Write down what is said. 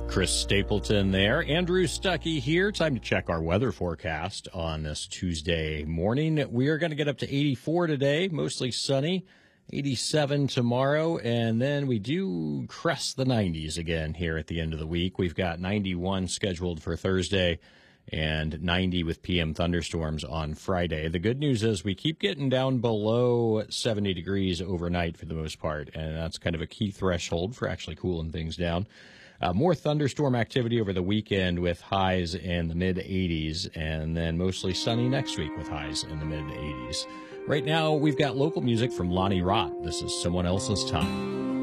Chris Stapleton there. Andrew Stuckey here. Time to check our weather forecast on this Tuesday morning. We are going to get up to 84 today, mostly sunny, 87 tomorrow, and then we do crest the 90s again here at the end of the week. We've got 91 scheduled for Thursday and 90 with PM thunderstorms on Friday. The good news is we keep getting down below 70 degrees overnight for the most part, and that's kind of a key threshold for actually cooling things down. More thunderstorm activity over the weekend with highs in the mid-80s, and then mostly sunny next week with highs in the mid-80s. Right now, we've got local music from Lonnie Rott. This is Someone Else's Time.